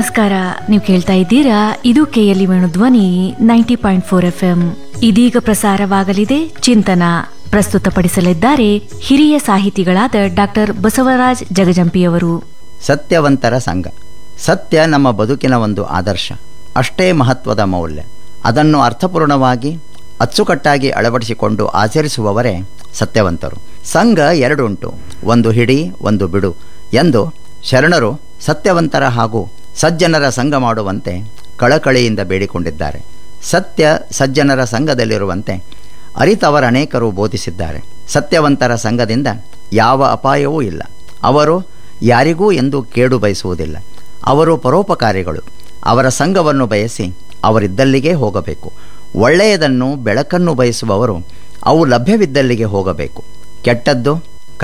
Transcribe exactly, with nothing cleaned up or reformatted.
ನಮಸ್ಕಾರ. ನೀವು ಕೇಳ್ತಾ ಇದ್ದೀರಾ, ಇದು ಕೆಎಲ್ಇ ವೇಣು ಧ್ವನಿ ninety point four F M. ಇದೀಗ ಪ್ರಸಾರವಾಗಲಿದೆ ಚಿಂತನ. ಪ್ರಸ್ತುತಪಡಿಸಲಿದ್ದಾರೆ ಹಿರಿಯ ಸಾಹಿತಿಗಳಾದ ಡಾಕ್ಟರ್ ಬಸವರಾಜ್ ಜಗಜಂಪಿಯವರು. ಸತ್ಯವಂತರ ಸಂಘ. ಸತ್ಯ ನಮ್ಮ ಬದುಕಿನ ಒಂದು ಆದರ್ಶ, ಅಷ್ಟೇ ಮಹತ್ವದ ಮೌಲ್ಯ. ಅದನ್ನು ಅರ್ಥಪೂರ್ಣವಾಗಿ ಅಚ್ಚುಕಟ್ಟಾಗಿ ಅಳವಡಿಸಿಕೊಂಡು ಆಚರಿಸುವವರೇ ಸತ್ಯವಂತರು. ಸಂಘ ಎರಡುಂಟು, ಒಂದು ಹಿಡಿ ಒಂದು ಬಿಡು ಎಂದು ಶರಣರು ಸತ್ಯವಂತರ ಹಾಗೂ ಸಜ್ಜನರ ಸಂಘ ಮಾಡುವಂತೆ ಕಳಕಳಿಯಿಂದ ಬೇಡಿಕೊಂಡಿದ್ದಾರೆ. ಸತ್ಯ ಸಜ್ಜನರ ಸಂಘದಲ್ಲಿರುವಂತೆ ಅರಿತವರ ಅನೇಕರು ಬೋಧಿಸಿದ್ದಾರೆ. ಸತ್ಯವಂತರ ಸಂಘದಿಂದ ಯಾವ ಅಪಾಯವೂ ಇಲ್ಲ. ಅವರು ಯಾರಿಗೂ ಎಂದು ಕೇಡು ಬಯಸುವುದಿಲ್ಲ. ಅವರು ಪರೋಪಕಾರಿಗಳು. ಅವರ ಸಂಘವನ್ನು ಬಯಸಿ ಅವರಿದ್ದಲ್ಲಿಗೆ ಹೋಗಬೇಕು. ಒಳ್ಳೆಯದನ್ನು ಬೆಳಕನ್ನು ಬಯಸುವವರು ಅವು ಲಭ್ಯವಿದ್ದಲ್ಲಿಗೆ ಹೋಗಬೇಕು. ಕೆಟ್ಟದ್ದು